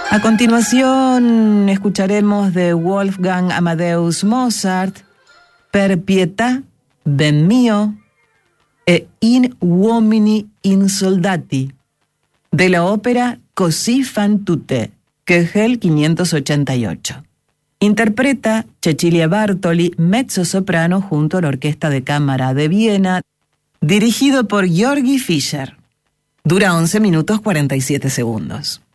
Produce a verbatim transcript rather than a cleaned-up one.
A continuación escucharemos de Wolfgang Amadeus Mozart Per pietà ben mio e In uomini in soldati, de la ópera Così fan tutte, Köchel quinientos ochenta y ocho. Interpreta Cecilia Bartoli, mezzosoprano junto a la Orquesta de Cámara de Viena, dirigido por Georgi Fischer. Dura once minutos cuarenta y siete segundos.